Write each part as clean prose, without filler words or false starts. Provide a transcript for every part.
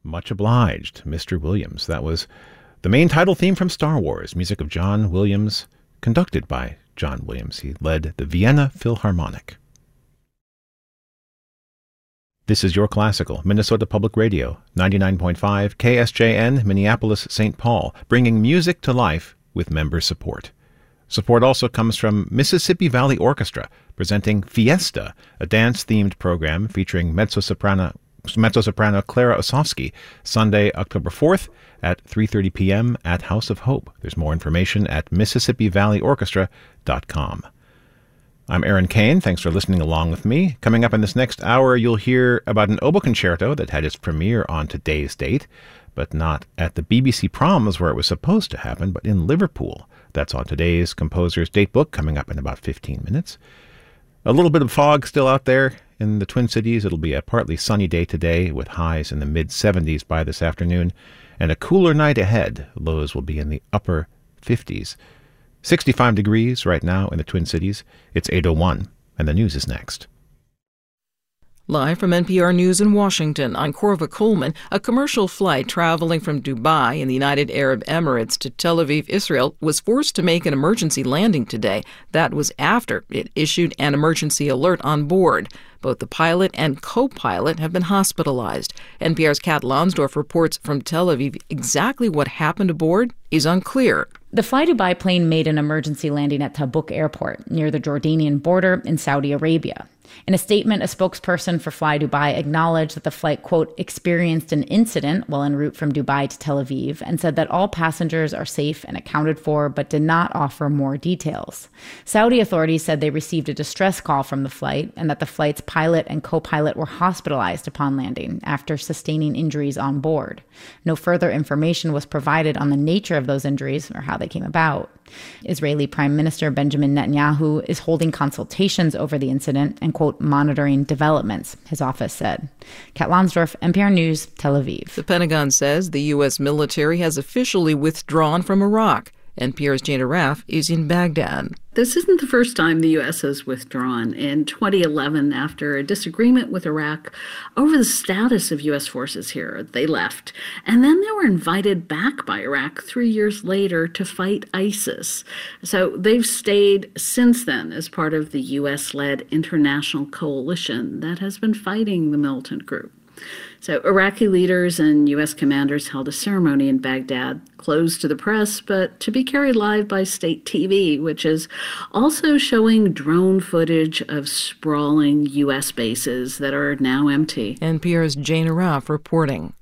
Much obliged, Mr. Williams. That was the main title theme from Star Wars, music of John Williams, conducted by John Williams. He led the Vienna Philharmonic. This is Your Classical, Minnesota Public Radio, 99.5 KSJN, Minneapolis, St. Paul, bringing music to life with member support. Support also comes from Mississippi Valley Orchestra, presenting Fiesta, a dance-themed program featuring mezzo-soprano Clara Osofsky, Sunday, October 4th at 3:30 p.m. at House of Hope. There's more information at MississippiValleyOrchestra.com. I'm Aaron Kane. Thanks for listening along with me. Coming up in this next hour, you'll hear about an oboe concerto that had its premiere on today's date, but not at the BBC Proms where it was supposed to happen, but in Liverpool. That's on today's composer's datebook, coming up in about 15 minutes. A little bit of fog still out there in the Twin Cities. It'll be a partly sunny day today with highs in the mid-70s by this afternoon, and a cooler night ahead. Lows will be in the upper 50s. 65 degrees right now in the Twin Cities. It's 8:01, and the news is next. Live from NPR News in Washington, I'm Corva Coleman. A commercial flight traveling from Dubai in the United Arab Emirates to Tel Aviv, Israel, was forced to make an emergency landing today. That was after it issued an emergency alert on board. Both the pilot and co-pilot have been hospitalized. NPR's Kat Lonsdorf reports from Tel Aviv. Exactly what happened aboard is unclear. The Fly Dubai plane made an emergency landing at Tabuk Airport, near the Jordanian border in Saudi Arabia. In a statement, a spokesperson for Fly Dubai acknowledged that the flight, quote, experienced an incident while en route from Dubai to Tel Aviv, and said that all passengers are safe and accounted for, but did not offer more details. Saudi authorities said they received a distress call from the flight, and that the flight's pilot and co-pilot were hospitalized upon landing after sustaining injuries on board. No further information was provided on the nature of those injuries or how they came about. Israeli Prime Minister Benjamin Netanyahu is holding consultations over the incident and, quote, monitoring developments, his office said. Kat Lonsdorf, NPR News, Tel Aviv. The Pentagon says the U.S. military has officially withdrawn from Iraq. NPR's Jane Arraf is in Baghdad. This isn't the first time the U.S. has withdrawn. In 2011, after a disagreement with Iraq over the status of U.S. forces here, they left. And then they were invited back by Iraq 3 years later to fight ISIS. So they've stayed since then as part of the U.S.-led international coalition that has been fighting the militant group. So Iraqi leaders and U.S. commanders held a ceremony in Baghdad, closed to the press, but to be carried live by state TV, which is also showing drone footage of sprawling U.S. bases that are now empty. NPR's Jane Arraf reporting.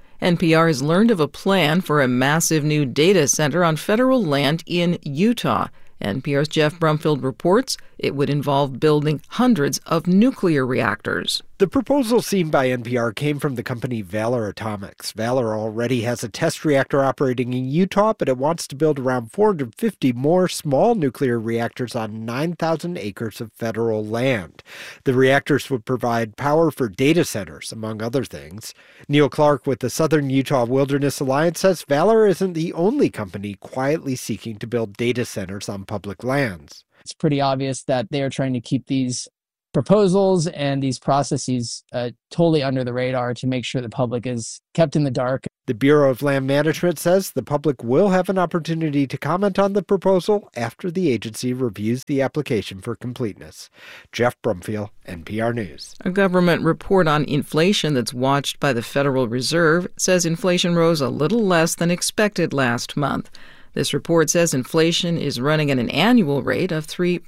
NPR has learned of a plan for a massive new data center on federal land in Utah. NPR's Jeff Brumfield reports it would involve building hundreds of nuclear reactors. The proposal seen by NPR came from the company Valor Atomics. Valor already has a test reactor operating in Utah, but it wants to build around 450 more small nuclear reactors on 9,000 acres of federal land. The reactors would provide power for data centers, among other things. Neil Clark with the Southern Utah Wilderness Alliance says Valor isn't the only company quietly seeking to build data centers on public lands. It's pretty obvious that they are trying to keep these proposals and these processes totally under the radar to make sure the public is kept in the dark. The Bureau of Land Management says the public will have an opportunity to comment on the proposal after the agency reviews the application for completeness. Jeff Brumfield, NPR News. A government report on inflation that's watched by the Federal Reserve says inflation rose a little less than expected last month. This report says inflation is running at an annual rate of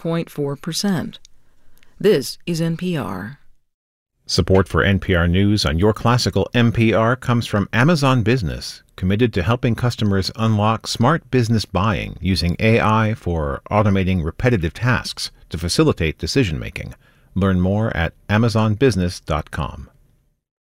3.4%. This is NPR. Support for NPR News on Your Classical NPR comes from Amazon Business, committed to helping customers unlock smart business buying using AI for automating repetitive tasks to facilitate decision-making. Learn more at amazonbusiness.com.